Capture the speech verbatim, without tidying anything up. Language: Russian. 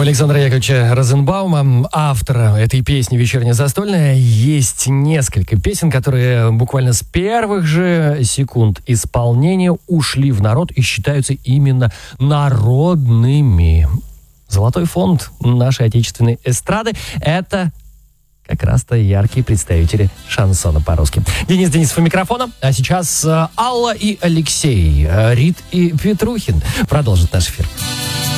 Александра Яковлевича Розенбаума, автора этой песни «Вечерняя застольная», есть несколько песен, которые буквально с первых же секунд исполнения ушли в народ и считаются именно народными. Золотой фонд нашей отечественной эстрады – это как раз-то яркие представители шансона по-русски. Денис Денисов у микрофона, а сейчас Алла и Алексей, Рит и Петрухин продолжат наш эфир.